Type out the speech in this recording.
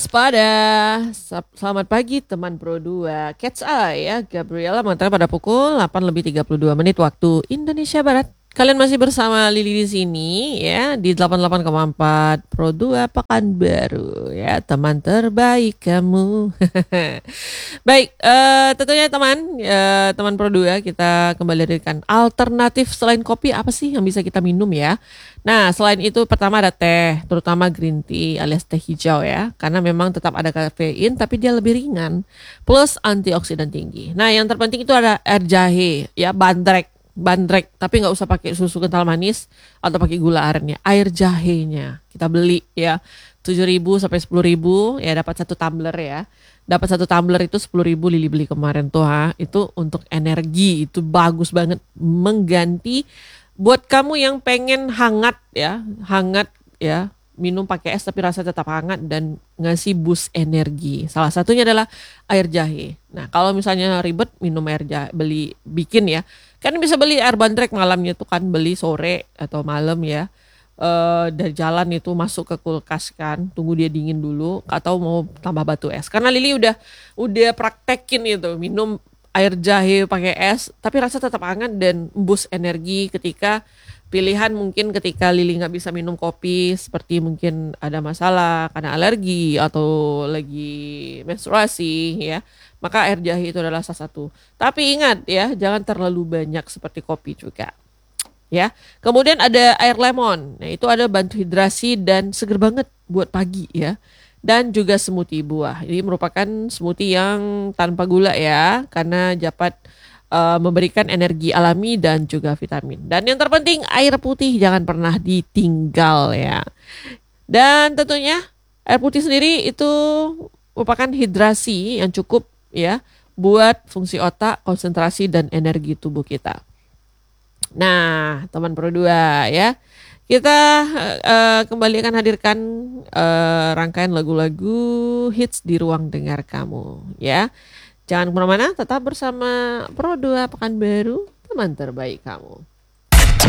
waspada. Selamat pagi teman Pro 2. Catch Eye ya, Gabriela mengantar pada pukul 8:32 waktu Indonesia Barat. Kalian masih bersama Lili di sini ya di 88,4 Pro 2 Pekanbaru ya, teman terbaik kamu. Baik, tentunya teman Pro 2 kita kembali hadirkan alternatif selain kopi apa sih yang bisa kita minum ya. Nah, selain itu pertama ada teh, terutama green tea alias teh hijau ya, karena memang tetap ada kafein tapi dia lebih ringan, plus antioksidan tinggi. Nah, yang terpenting itu ada air jahe ya, bandrek, tapi nggak usah pakai susu kental manis atau pakai gula arennya, air jahenya kita beli ya, 7.000 sampai 10.000 ya, dapat 1 tumbler ya. Dapat 1 tumbler itu 10.000 Lili beli kemarin tuh itu untuk energi, itu bagus banget mengganti. Buat kamu yang pengen hangat ya, minum pakai es tapi rasa tetap hangat dan ngasih boost energi. Salah satunya adalah air jahe. Nah, kalau misalnya ribet minum air jahe, bikin ya. Kan bisa beli air bandrek malamnya tuh kan, beli sore atau malam ya. Dari jalan itu masuk ke kulkas kan, tunggu dia dingin dulu atau mau tambah batu es. Karena Lili udah praktekin itu, minum air jahe pakai es tapi rasa tetap hangat dan boost energi ketika pilihan mungkin ketika Lili nggak bisa minum kopi seperti mungkin ada masalah karena alergi atau lagi menstruasi ya, maka air jahe itu adalah salah satu. Tapi ingat ya, jangan terlalu banyak seperti kopi juga ya. Kemudian ada air lemon. Nah, itu ada bantu hidrasi dan seger banget buat pagi ya. Dan juga smoothie buah. Ini merupakan smoothie yang tanpa gula ya, karena dapat memberikan energi alami dan juga vitamin. Dan yang terpenting air putih jangan pernah ditinggal ya. Dan tentunya air putih sendiri itu merupakan hidrasi yang cukup ya buat fungsi otak, konsentrasi dan energi tubuh kita. Nah, teman Pro 2 ya. Kita kembali akan hadirkan rangkaian lagu-lagu hits di ruang dengar kamu ya. Jangan kemana-mana, tetap bersama Pro 2 Pekanbaru, teman terbaik kamu.